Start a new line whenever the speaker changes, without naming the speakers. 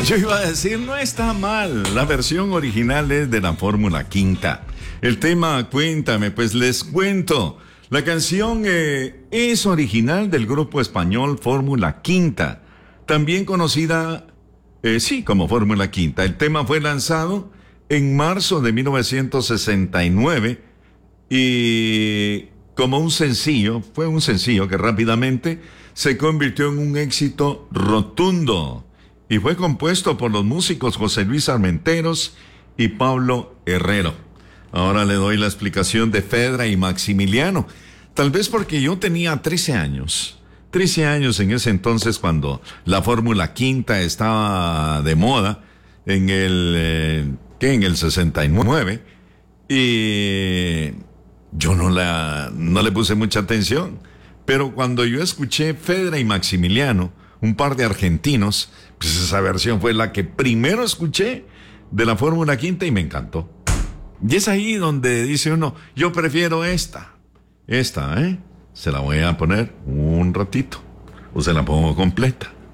Yo iba a decir, no está mal. La versión original es de la Fórmula Quinta. El tema, cuéntame, pues les cuento. La canción es original del grupo español Fórmula Quinta, también conocida, sí, como Fórmula Quinta. El tema fue lanzado en marzo de 1969 y como un sencillo, fue un sencillo que rápidamente se convirtió en un éxito rotundo y fue compuesto por los músicos José Luis Armenteros y Pablo Herrero. Ahora le doy la explicación de Fedra y Maximiliano. Tal vez porque yo tenía 13 años. 13 años en ese entonces cuando la Fórmula Quinta estaba de moda en el 69. Y yo no le puse mucha atención. Pero cuando yo escuché Fedra y Maximiliano, un par de argentinos, pues esa versión fue la que primero escuché de la Fórmula Quinta y me encantó. Y es ahí donde dice uno, yo prefiero esta, se la voy a poner un ratito, o se la pongo completa.